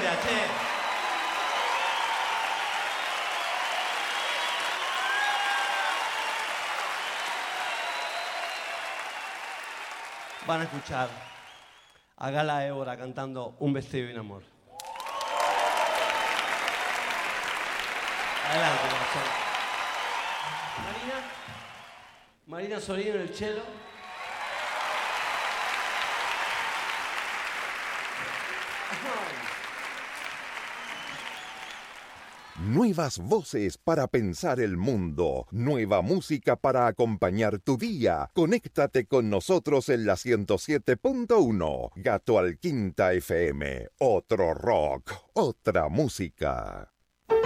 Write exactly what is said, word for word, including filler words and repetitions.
gracias, che. Van a escuchar a Gala Évora cantando Un vestido y un amor. Adelante, corazón. Marina, Marina Sorino en el cello. Nuevas voces para pensar el mundo, nueva música para acompañar tu día. Conéctate con nosotros en la ciento siete punto uno, Gato al Quinta F M. Otro rock, otra música.